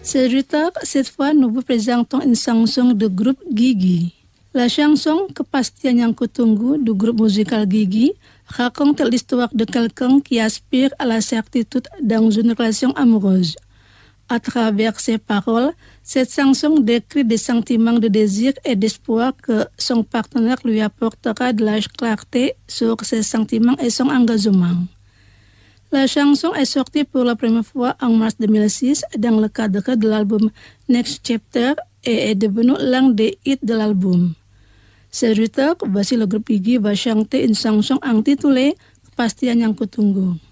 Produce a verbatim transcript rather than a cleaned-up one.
C'est retard, cette fois, nous vous présentons une chanson du groupe Gigi. La chanson Kepastian yang kutunggu du groupe musical Gigi raconte l'histoire de quelqu'un qui aspire à la certitude dans une relation amoureuse. À travers ses paroles, cette chanson décrit des sentiments de désir et d'espoir que son partenaire lui apportera de la clarté sur ses sentiments et son engagement. La chanson est sortie pour la première fois en mars deux mille six dans le cadre de l'album Next Chapter et est devenue l'un des hits de l'album. C'est retard, voici le groupe Gigi va chanter une chanson intitulée Kepastian yang kutunggu.